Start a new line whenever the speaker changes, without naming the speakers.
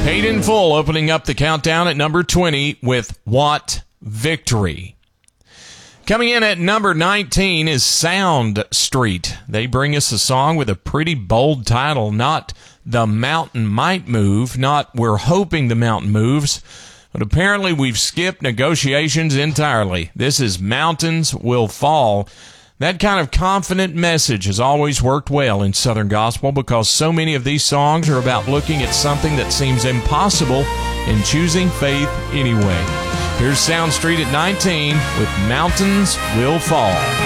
Paid in Full opening up the countdown at number 20 with What Victory. Coming in at number 19 is Sound Street. They bring us a song with a pretty bold title, not The Mountain Might Move, not We're Hoping the Mountain Moves, but apparently we've skipped negotiations entirely. This is Mountains Will Fall. That kind of confident message has always worked well in Southern Gospel because so many of these songs are about looking at something that seems impossible and choosing faith anyway. Here's Sound Street at 19 with Mountains Will Fall.